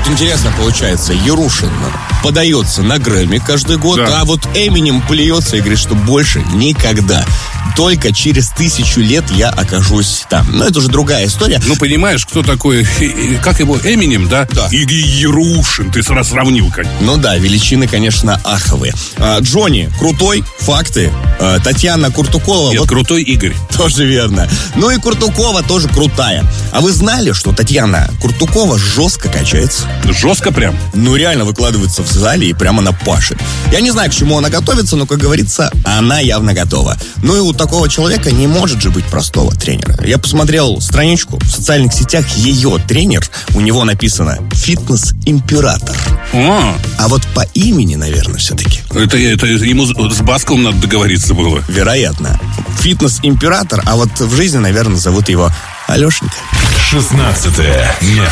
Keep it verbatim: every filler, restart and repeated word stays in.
вот интересно получается, Ярушин подается на Грэмми каждый год, да. А вот Эминем плюется и говорит, что больше никогда. Только через тысячу лет я окажусь там. Но это уже другая история. Ну, понимаешь, кто такой, как его, Эминем, да? Да. И Ярушин, ты сразу сравнил как. Ну да, величины, конечно, аховые. А, Джонни крутой, факты. А, Татьяна Куртукова... Нет, вот крутой Игорь. Тоже верно. Ну и Куртукова тоже крутая. А вы знали, что Татьяна Куртукова жестко качается? Жестко прям? Ну реально выкладывается в зале и прямо на пашет. Я не знаю, к чему она готовится, но, как говорится, она явно готова. Ну и у такого человека не может же быть простого тренера. Я посмотрел страничку в социальных сетях, ее тренер, у него написано «Фитнес-император». А, а вот по имени, наверное, все-таки. Это, это ему с Басковым надо договориться было. Вероятно. Фитнес-император, а вот в жизни, наверное, зовут его Алешенька. Шестнадцатое место.